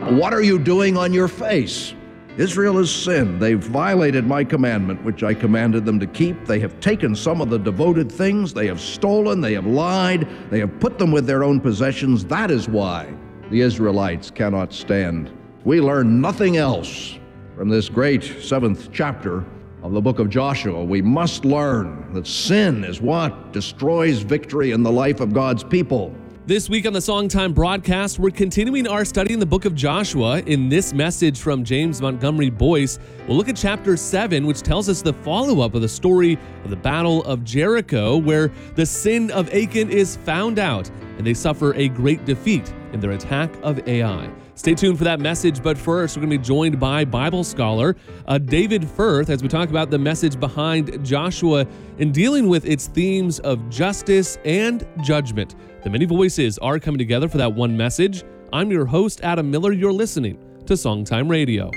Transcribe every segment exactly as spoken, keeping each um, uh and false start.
What are you doing on your face? Israel has sinned. They've violated my commandment, which I commanded them to keep. They have taken some of the devoted things. They have stolen. They have lied. They have put them with their own possessions. That is why the Israelites cannot stand. We learn nothing else from this great seventh chapter of the book of Joshua. We must learn that sin is what destroys victory in the life of God's people. This week on the Songtime broadcast, we're continuing our study in the book of Joshua. In this message from James Montgomery Boyce, we'll look at chapter seven, which tells us the follow-up of the story of the Battle of Jericho, where the sin of Achan is found out, and they suffer a great defeat in their attack of Ai. Stay tuned for that message, but first, we're going to be joined by Bible scholar uh, David Firth as we talk about the message behind Joshua in dealing with its themes of justice and judgment. The many voices are coming together for that one message. I'm your host, Adam Miller. You're listening to Songtime Radio.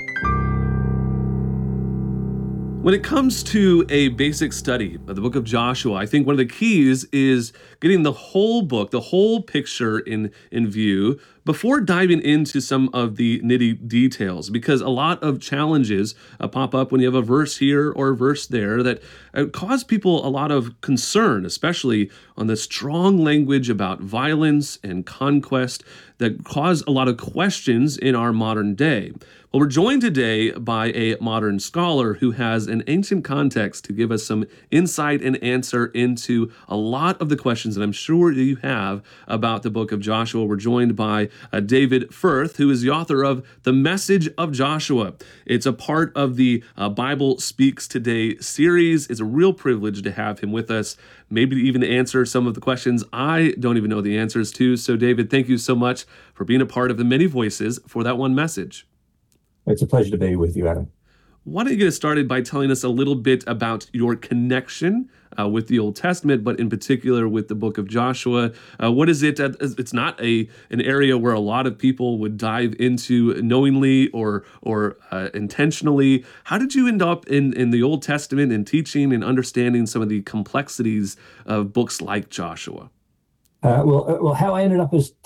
When it comes to a basic study of the book of Joshua, I think one of the keys is getting the whole book, the whole picture in, in view before diving into some of the nitty details, because a lot of challenges uh, pop up when you have a verse here or a verse there that uh, cause people a lot of concern, especially on the strong language about violence and conquest that cause a lot of questions in our modern day. Well, we're joined today by a modern scholar who has an ancient context to give us some insight and answer into a lot of the questions that I'm sure you have about the book of Joshua. We're joined by uh, David Firth, who is the author of The Message of Joshua. It's a part of the uh, Bible Speaks Today series. It's a real privilege to have him with us, maybe to even answer some of the questions I don't even know the answers to. So, David, thank you so much for being a part of the many voices for that one message. It's a pleasure to be with you, Adam. Why don't you get us started by telling us a little bit about your connection uh, with the Old Testament, but in particular with the book of Joshua. Uh, what is it? Uh, it's not a an area where a lot of people would dive into knowingly or or uh, intentionally. How did you end up in, in the Old Testament and teaching and understanding some of the complexities of books like Joshua? Uh, well, uh, well, how I ended up as